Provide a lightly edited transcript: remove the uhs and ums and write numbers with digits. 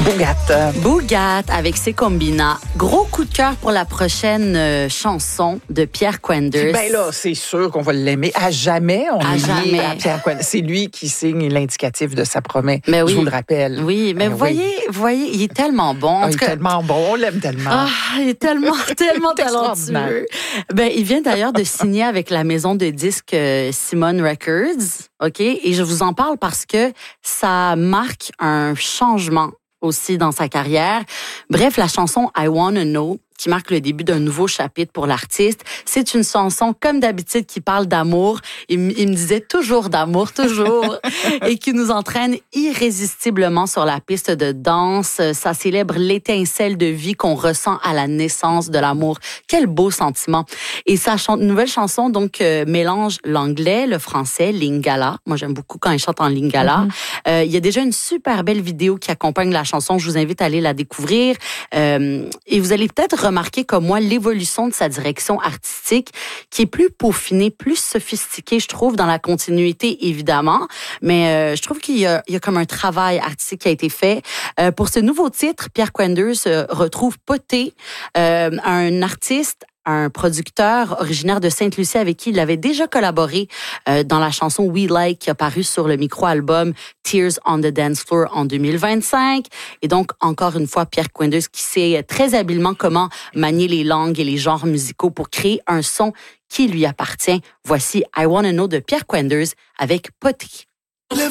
Bougat. Bougat avec ses combinats. Gros coup de cœur pour la prochaine chanson de Pierre Quenders. Ben là, c'est sûr qu'on va l'aimer. À jamais, on est lié à Pierre Quenders. C'est lui qui signe l'indicatif de sa promesse. Mais oui. Je vous le rappelle. Oui, mais voyez, il est tellement bon. Il est tellement bon, on l'aime tellement. Il est tellement talentueux. Ben, il vient d'ailleurs de signer avec la maison de disques Simon Records. OK? Et je vous en parle parce que ça marque un changement aussi dans sa carrière. Bref, la chanson I Wanna Know, qui marque le début d'un nouveau chapitre pour l'artiste. C'est une chanson, comme d'habitude, qui parle d'amour. Il me disait toujours d'amour, toujours. Et qui nous entraîne irrésistiblement sur la piste de danse. Ça célèbre l'étincelle de vie qu'on ressent à la naissance de l'amour. Quel beau sentiment. Et sa nouvelle chanson, donc, mélange l'anglais, le français, lingala. Moi, j'aime beaucoup quand il chante en lingala. Il y a déjà une super belle vidéo qui accompagne la chanson. Je vous invite à aller la découvrir. Et vous allez peut-être remarquer comme moi l'évolution de sa direction artistique qui est plus peaufinée, plus sophistiquée, je trouve, dans la continuité, évidemment. Mais je trouve qu'il y a comme un travail artistique qui a été fait. Pour ce nouveau titre, Pierre Quenders retrouve Poté, un artiste, un producteur originaire de Sainte-Lucie avec qui il avait déjà collaboré dans la chanson We Like qui a paru sur le micro-album Tears on the Dance Floor en 2025. Et donc, encore une fois, Pierre Quenders qui sait très habilement comment manier les langues et les genres musicaux pour créer un son qui lui appartient. Voici I Wanna Know de Pierre Quenders avec Poté.